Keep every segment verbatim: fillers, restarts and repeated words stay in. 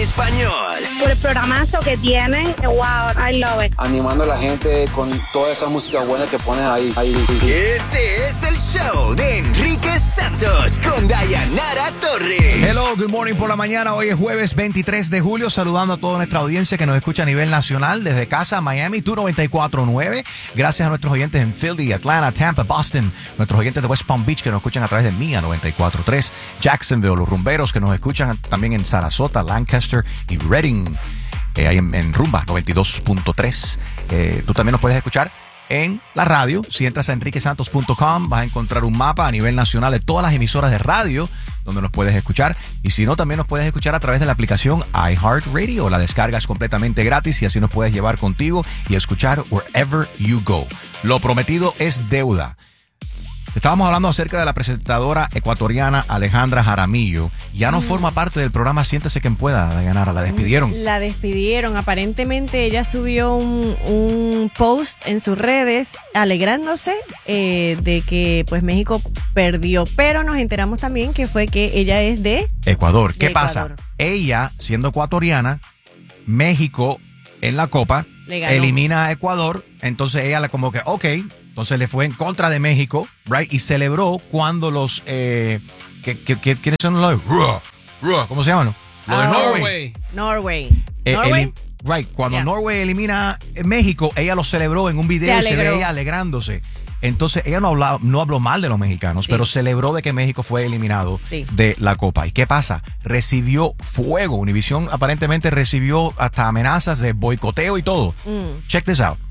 español. Por el programazo que tienen, wow, I love it. Animando a la gente con toda esa música buena que pones ahí. ahí. Este es el show de Enrique Santos con Dayanara Torres. Hello, good morning por la mañana. Hoy es jueves veintitrés de julio. Saludando a toda nuestra audiencia que nos escucha a nivel nacional desde casa, Miami, tu noventa y cuatro punto nueve. Gracias a nuestros oyentes en Philly, Atlanta, Tampa, Boston. Nuestros oyentes de West Palm Beach que nos escuchan a través de Mía noventa y cuatro punto tres. Jacksonville, los rumberos que nos escuchan también en Sarasota, Lancaster y Reading. Eh, ahí en, en Rumba noventa y dos punto tres. Eh, tú también nos puedes escuchar en la radio. Si entras a enrique santos punto com vas a encontrar un mapa a nivel nacional de todas las emisoras de radio donde nos puedes escuchar. Y si no, también nos puedes escuchar a través de la aplicación iHeartRadio. La descargas completamente gratis y así nos puedes llevar contigo y escuchar wherever you go. Lo prometido es deuda. Estábamos hablando acerca de la presentadora ecuatoriana Alejandra Jaramillo. Ya no mm. forma parte del programa Siéntese Quien Pueda, Dayanara. La despidieron. La despidieron. Aparentemente ella subió un, un post en sus redes alegrándose eh, de que pues México perdió. Pero nos enteramos también que fue que ella es de Ecuador. ¿Qué de pasa? Ecuador. Ella, siendo ecuatoriana, México en la Copa elimina a Ecuador. Entonces ella como que, ok... Entonces le fue en contra de México, right? Y celebró cuando los... Eh, que, que, que, ¿Quiénes son los? ¿Cómo se llaman? Los de oh, Norway. Norway. Eh, Norway. Elim, right. Cuando yeah. Norway elimina México, ella lo celebró en un video se y se veía alegrándose. Entonces ella no habló, no habló mal de los mexicanos, sí. pero celebró de que México fue eliminado sí. de la Copa. ¿Y qué pasa? Recibió fuego. Univision aparentemente recibió hasta amenazas de boicoteo y todo. Mm. Check this out.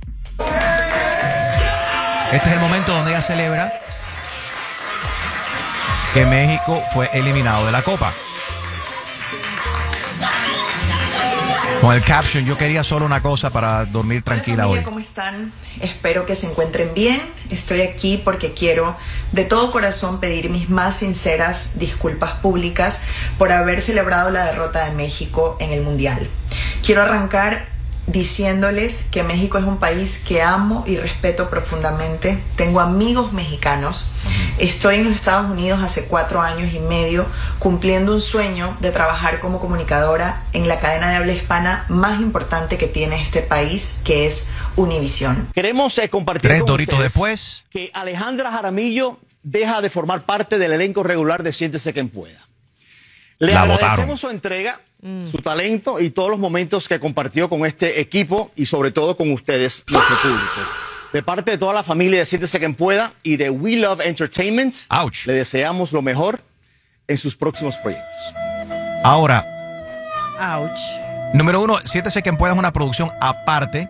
Este es el momento donde ella celebra que México fue eliminado de la Copa. Con el caption, yo quería solo una cosa para dormir tranquila hoy. hoy. ¿Cómo están? Espero que se encuentren bien. Estoy aquí porque quiero de todo corazón pedir mis más sinceras disculpas públicas por haber celebrado la derrota de México en el Mundial. Quiero arrancar diciéndoles que México es un país que amo y respeto profundamente. Tengo amigos mexicanos. Estoy en los Estados Unidos hace cuatro años y medio cumpliendo un sueño de trabajar como comunicadora en la cadena de habla hispana más importante que tiene este país, que es Univision. Queremos eh, compartir Tres con doritos ustedes después que Alejandra Jaramillo deja de formar parte del elenco regular de Siéntese Quien Pueda. Le La agradecemos votaron. su entrega, mm. su talento y todos los momentos que compartió con este equipo y sobre todo con ustedes, nuestro público. De parte de toda la familia de Siéntese Quien Pueda y de We Love Entertainment, Ouch. le deseamos lo mejor en sus próximos proyectos. Ahora, Ouch. número uno, Siéntese Quien Pueda es una producción aparte.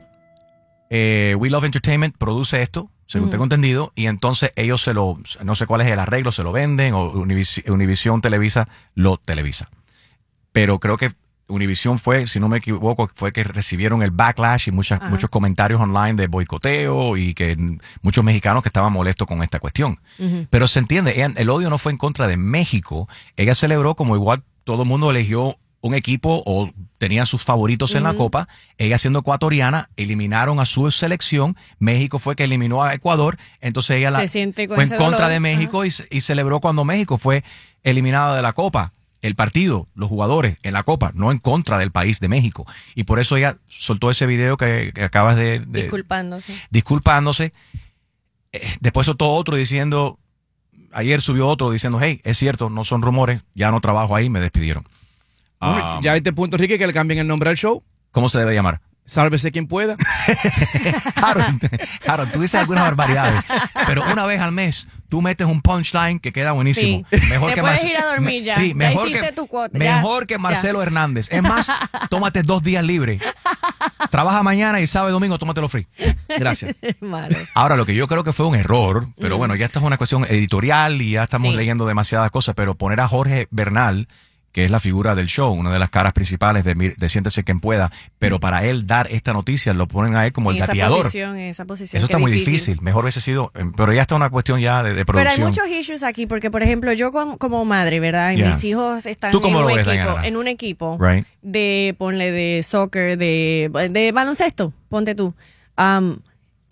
Eh, We Love Entertainment produce esto, según mm. tengo entendido, y entonces ellos se lo, no sé cuál es el arreglo, se lo venden, o Univision, Univision Televisa lo televisa. Pero creo que Univision fue, si no me equivoco, fue que recibieron el backlash y muchas, muchos comentarios online de boicoteo y que muchos mexicanos que estaban molestos con esta cuestión. Uh-huh. Pero se entiende, ella, el odio no fue en contra de México. Ella celebró como igual todo el mundo eligió un equipo o tenía sus favoritos uh-huh. en la Copa. Ella siendo ecuatoriana, eliminaron a su selección. México fue que eliminó a Ecuador. Entonces ella la, fue en contra dolor. de México uh-huh. y, y celebró cuando México fue eliminado de la Copa. El partido, los jugadores en la Copa, no en contra del país de México. Y por eso ella soltó ese video que, que acabas de, de... Disculpándose. Disculpándose. Eh, después soltó otro diciendo... Ayer subió otro diciendo, hey, es cierto, no son rumores, ya no trabajo ahí, me despidieron. Bueno, um, ya a este punto, Ricky, que le cambien el nombre al show. ¿Cómo se debe llamar? Sálvese quien pueda. Harold, Harold, tú dices algunas barbaridades, pero una vez al mes tú metes un punchline que queda buenísimo. Sí. Mejor Te que puedes Marce- ir a dormir ya. Sí, mejor ya hiciste que, tu cuota. mejor ya. que Marcelo ya. Hernández. Es más, tómate dos días libres. Trabaja mañana y sábado y domingo, tómatelo free. Gracias. Malo. Ahora, lo que yo creo que fue un error, pero mm. bueno, ya esta es una cuestión editorial y ya estamos sí. leyendo demasiadas cosas, pero poner a Jorge Bernal, que es la figura del show, una de las caras principales de, de Siéntese Quien Pueda, pero para él dar esta noticia lo ponen a él como el en gateador. Esa posición, en esa posición, Eso está muy difícil. difícil, mejor hubiese sido, pero ya está una cuestión ya de, de producción. Pero hay muchos issues aquí, porque por ejemplo, yo como, como madre, ¿verdad? Y yeah. mis hijos están ¿Tú cómo en, lo un ves, equipo, Diana? en un equipo Right. de, ponle, de soccer, de, de baloncesto, ponte tú. Um,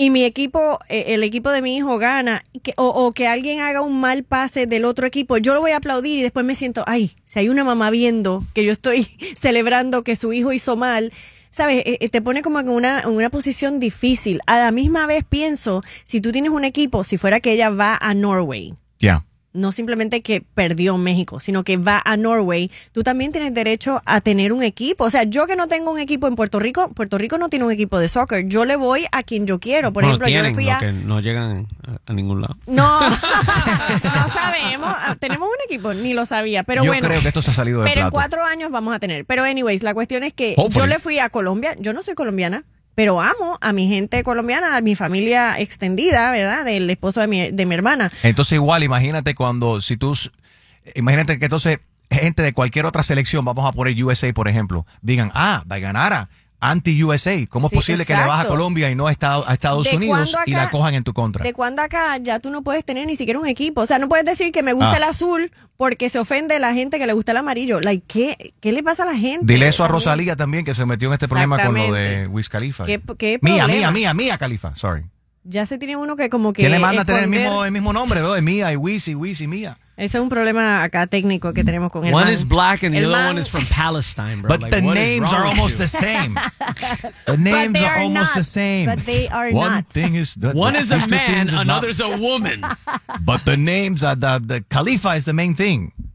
y mi equipo, eh, el equipo de mi hijo gana, que, o, o que alguien haga un mal pase del otro equipo, yo lo voy a aplaudir y después me siento, ay, si hay una mamá viendo que yo estoy celebrando que su hijo hizo mal, ¿sabes? Eh, te pone como en una, en una posición difícil. A la misma vez pienso, si tú tienes un equipo, si fuera que ella va a Norway, Ya. Yeah. no simplemente que perdió México, sino que va a Norway, tú también tienes derecho a tener un equipo. O sea, yo que no tengo un equipo en Puerto Rico, Puerto Rico no tiene un equipo de soccer. Yo le voy a quien yo quiero. Por bueno, ejemplo, tienen, yo le fui a... que no llegan a, a ningún lado. No, no sabemos. Tenemos un equipo, ni lo sabía. Pero Yo bueno, creo que esto se ha salido de pero en plato. cuatro años vamos a tener. Pero anyways, la cuestión es que Hopefully. yo le fui a Colombia. Yo no soy colombiana, pero amo a mi gente colombiana, a mi familia extendida, ¿verdad? Del esposo de mi, de mi hermana. Entonces igual, imagínate cuando, si tú, imagínate que entonces gente de cualquier otra selección, vamos a poner U S A por ejemplo, digan, ah, Dayanara, anti-U S A, ¿cómo es Sí, posible que le vas a exacto. Colombia y no a Estados, a Estados ¿De Unidos cuándo y acá- la cojan en tu contra? De cuando acá ya tú no puedes tener ni siquiera un equipo. O sea, no puedes decir que me gusta Ah. el azul porque se ofende la gente que le gusta el amarillo. Like, ¿qué, ¿Qué le pasa a la gente? Dile eso a También. Rosalía también, que se metió en este problema con lo de Exactamente. Wiz Khalifa. ¿Qué, qué Mía, problema? mía, mía, mía Khalifa, sorry. Ya se tiene uno que como que ¿Quién le manda a tener el esconder. mismo, el mismo nombre, ¿no? De Mía y Wiz y Wiz y Mía. Ese es un problema acá técnico que tenemos con el One man. is black and the El other man- one is from Palestine, bro. But Like, the what is names wrong are with almost you? the same. The names they are, are almost not. the same. But they are One not. thing is the, One the is a these two man, things is not- another's a woman. But the names are the, the Khalifa is the main thing.